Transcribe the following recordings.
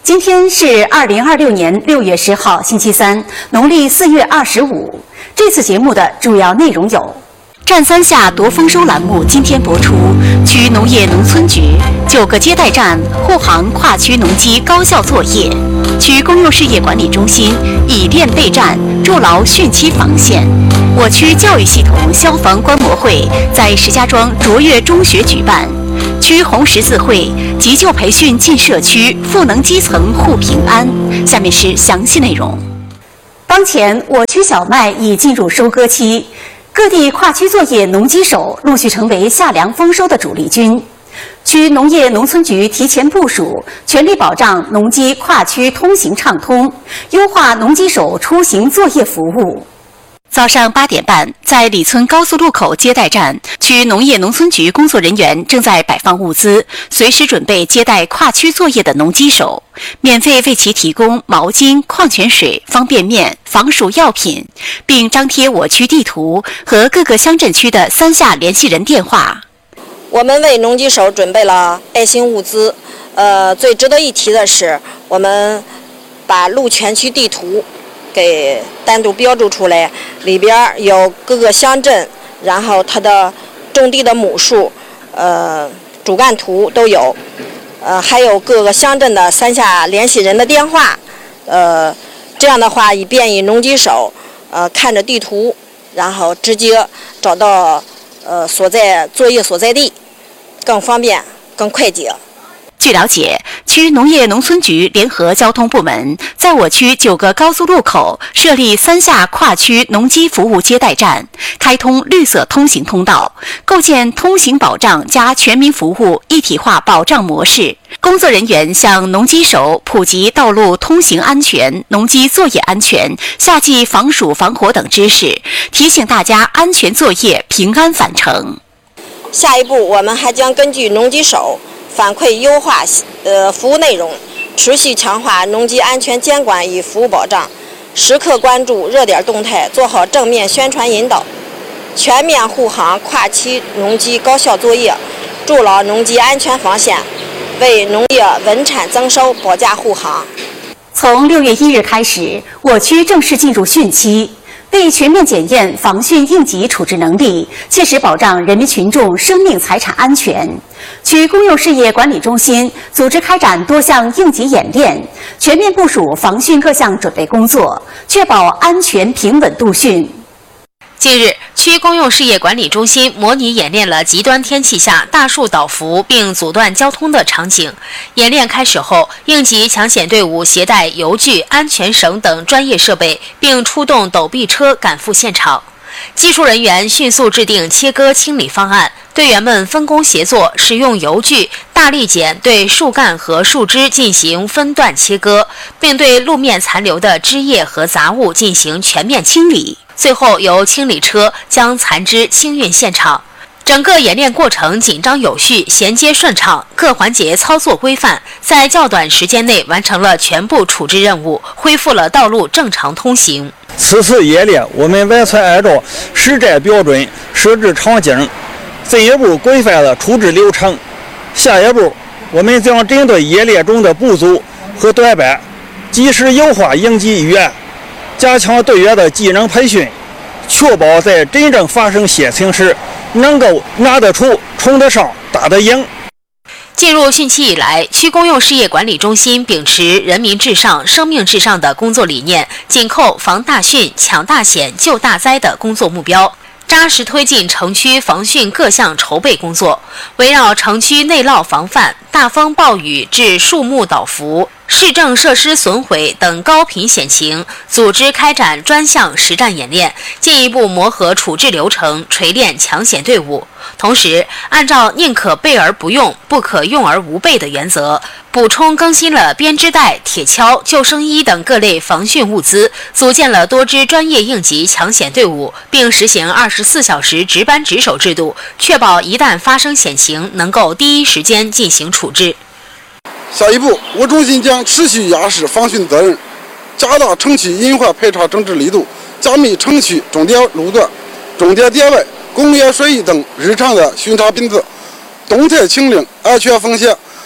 今天是2026年6月10号，星期三，农历4月25。这次节目的主要内容有：占三下夺丰收栏目今天播出，区农业农村局9个接待站护航跨区农机高效作业；区公用事业管理中心以电备战，筑牢汛期防线；我区教育系统消防观摩会在石家庄卓越中学举办；区红十字会急救培训进社区，赋能基层护平安。下面是详细内容。当前，我区小麦已进入收割期，各地跨区作业农机手陆续成为夏粮丰收的主力军。区农业农村局提前部署，全力保障农机跨区通行畅通，优化农机手出行作业服务。早上8点半，在李村高速路口接待站，区农业农村局工作人员正在摆放物资，随时准备接待跨区作业的农机手，免费为其提供毛巾、矿泉水、方便面、防暑药品，并张贴我区地图和各个乡镇区的3下联系人电话。 我们为农机手准备了爱心物资，最值得一提的是，我们把路全区地图给单独标注出来，里边有各个乡镇，然后它的种地的亩数，主干图都有，还有各个乡镇的3下联系人的电话，这样的话以便于农机手看着地图，然后直接找到作业所在地，更方便更快捷。 据了解，区农业农村局联合交通部门在我区9个高速路口设立3下跨区农机服务接待站，开通绿色通行通道，构建通行保障加全民服务一体化保障模式。工作人员向农机手普及道路通行安全、农机作业安全、夏季防暑防火等知识，提醒大家安全作业、平安返程。 下一步，我们还将根据农机手反馈优化服务内容，持续强化农机安全监管与服务保障，时刻关注热点动态，做好正面宣传引导，全面护航跨区农机高效作业，筑牢农机安全防线，为农业稳产增收保驾护航。 从6月1日开始，我区正式进入汛期。为全面检验防汛应急处置能力，切实保障人民群众生命财产安全，区公用事业管理中心组织开展多项应急演练，全面部署防汛各项准备工作，确保安全平稳度汛。 近日，区公用事业管理中心模拟演练了极端天气下大树倒伏并阻断交通的场景。演练开始后，应急抢险队伍携带油具、安全绳等专业设备，并出动陡壁车赶赴现场。技术人员迅速制定切割清理方案，队员们分工协作，使用油具、大力剪对树干和树枝进行分段切割，并对路面残留的枝叶和杂物进行全面清理。最后由清理车将残枝清运现场。整个演练过程紧张有序，衔接顺畅，各环节操作规范，在较短时间内完成了全部处置任务，恢复了道路正常通行。 此次演练，我们完全按照实战标准设置场景，进一步规范了处置流程。下一步，我们将针对演练中的不足和短板，及时优化应急预案，加强队员的技能培训，确保在真正发生险情时能够拿得出、冲得上、打得赢。 进入汛期以来，区公用事业管理中心秉持人民至上、生命至上的工作理念，紧扣防大汛、抢大险、救大灾的工作目标，扎实推进城区防汛各项筹备工作，围绕城区内涝防范、大风暴雨致树木倒伏、市政设施损毁等高频险情，组织开展专项实战演练，进一步磨合处置流程，锤炼抢险队伍。同时，按照宁可备而不用，不可用而无备的原则，补充更新了编织袋、铁锹、救生衣等各类防汛物资，组建了多支专业应急抢险队伍，并实行24小时值班值守制度，确保一旦发生险情，能够第一时间进行处置。 下一步，我中心将持续压实防汛责任，加大城区隐患排查整治力度，加密城区重点路段、重点点位、工业水域等日常的巡查频次，动态清零安全风险，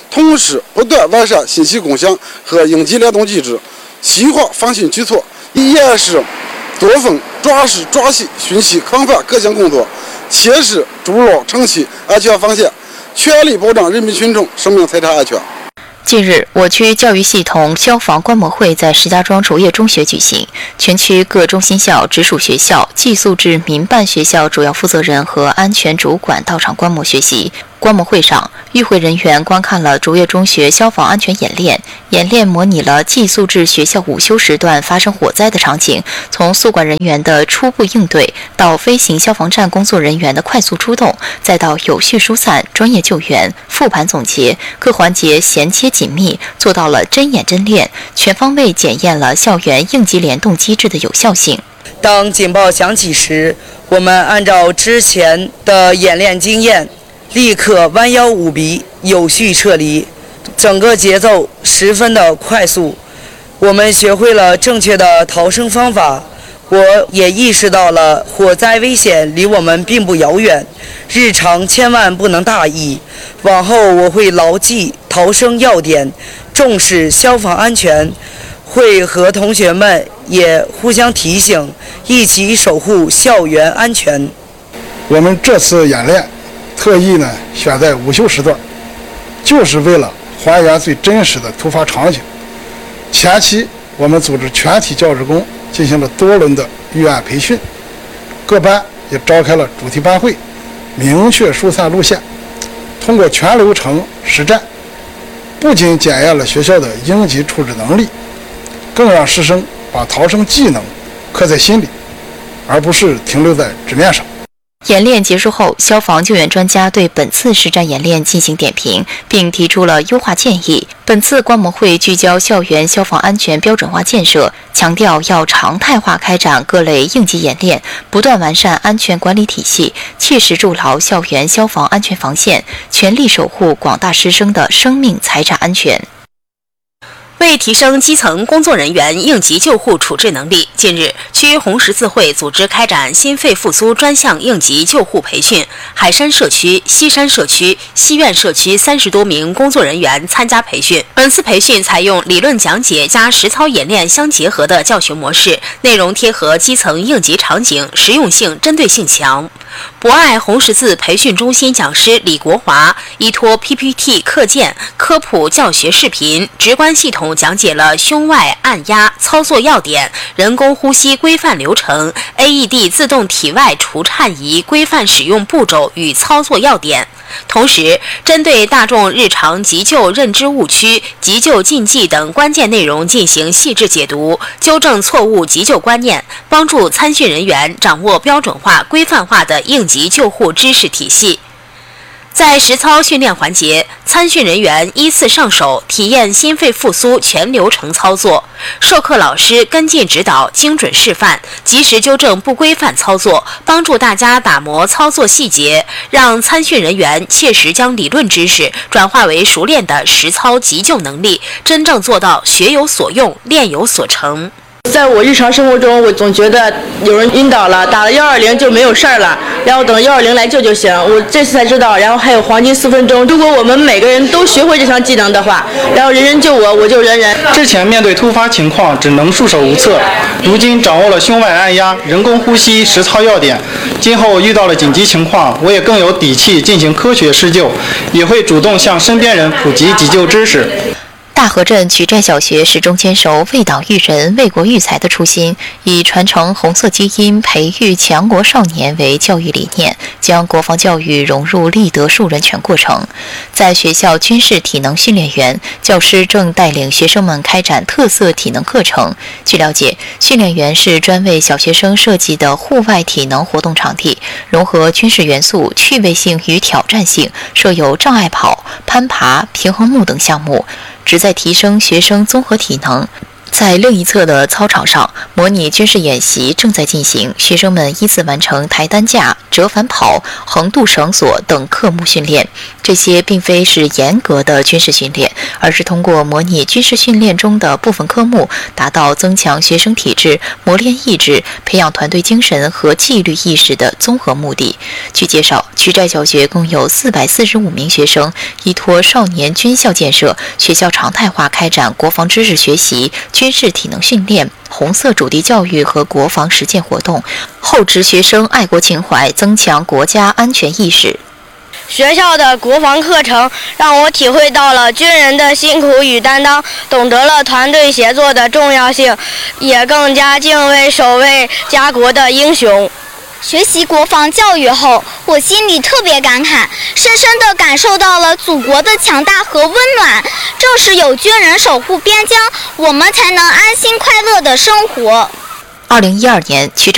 同时不断完善信息共享和应急联动机制，细化防汛举措，以严实作风抓实抓细讯息广泛各项工作，切实筑牢城区安全防线，全力保障人民群众生命财产安全。 近日，我区教育系统消防观摩会在石家庄卓越中学举行，全区各中心校、直属学校、寄宿制民办学校主要负责人和安全主管到场观摩学习。观摩会上，与会人员观看了卓越中学消防安全演练，演练模拟了寄宿制学校午休时段发生火灾的场景，从宿管人员的初步应对到飞行消防站工作人员的快速出动，再到有序疏散、专业救援、复盘总结，各环节衔接紧密，做到了真演真练，全方位检验了校园应急联动机制的有效性。 当警报响起时，我们按照之前的演练经验，立刻弯腰捂鼻，有序撤离，整个节奏十分的快速。我们学会了正确的逃生方法，我也意识到了火灾危险离我们并不遥远，日常千万不能大意。往后我会牢记逃生要点，重视消防安全，会和同学们也互相提醒，一起守护校园安全。 我们这次演练特意选在午休时段，就是为了还原最真实的突发场景。前期我们组织全体教职工进行了多轮的预案培训，各班也召开了主题班会，明确疏散路线。通过全流程实战，不仅检验了学校的应急处置能力，更让师生把逃生技能刻在心里，而不是停留在纸面上。 演练结束后，消防救援专家对本次实战演练进行点评，并提出了优化建议。本次观摩会聚焦校园消防安全标准化建设，强调要常态化开展各类应急演练，不断完善安全管理体系，切实筑牢校园消防安全防线，全力守护广大师生的生命财产安全。 为提升基层工作人员应急救护处置能力，近日，区红十字会组织开展心肺复苏专项应急救护培训，海山社区、西山社区、西苑社区30多名工作人员参加培训。本次培训采用理论讲解加实操演练相结合的教学模式，内容贴合基层应急场景，实用性、针对性强。博爱红十字培训中心讲师李国华依托 PPT 课件科普教学视频，直观系统讲解了胸外按压操作要点、人工呼吸规范流程、AED 自动体外除颤仪规范使用步骤与操作要点。同时，针对大众日常急救认知误区、急救禁忌等关键内容进行细致解读，纠正错误急救观念，帮助参训人员掌握标准化、规范化的应急救护知识体系。在实操训练环节，参训人员依次上手，体验心肺复苏全流程操作。授课老师跟进指导，精准示范，及时纠正不规范操作，帮助大家打磨操作细节，让参训人员切实将理论知识转化为熟练的实操急救能力，真正做到学有所用、练有所成。 在我日常生活中，我总觉得有人晕倒了，打了120就没有事儿了，然后等120来救就行。我这次才知道，然后还有黄金4分钟。如果我们每个人都学会这项技能的话，然后人人救我，我救人人。 之前面对突发情况只能束手无策，如今掌握了胸外按压、人工呼吸实操要点，今后遇到了紧急情况，我也更有底气进行科学施救，也会主动向身边人普及急救知识。 大河镇曲寨小学始终坚守为党育人、为国育才的初心，以传承红色基因、培育强国少年为教育理念，将国防教育融入立德树人全过程。在学校军事体能训练员，教师正带领学生们开展特色体能课程。据了解，训练员是专为小学生设计的户外体能活动场地，融合军事元素、趣味性与挑战性，设有障碍跑、攀爬、平衡木等项目，旨在提升学生综合体能， 在另一侧的操场上，模拟军事演习正在进行，学生们依次完成抬担架、折返跑、横渡绳索等科目训练。这些并非是严格的军事训练，而是通过模拟军事训练中的部分科目，达到增强学生体质、磨练意志、培养团队精神和纪律意识的综合目的。据介绍，曲寨小学共有445名学生，依托少年军校建设，学校常态化开展国防知识学习、军事体能训练、红色主题教育和国防实践活动，厚植学生爱国情怀，增强国家安全意识。 学校的国防课程让我体会到了军人的辛苦与担当，懂得了团队协作的重要性，也更加敬畏守卫家国的英雄。 学习国防教育后，我心里特别感慨，深深地感受到了祖国的强大和温暖。正是有军人守护边疆，我们才能安心快乐地生活。 2012年，曲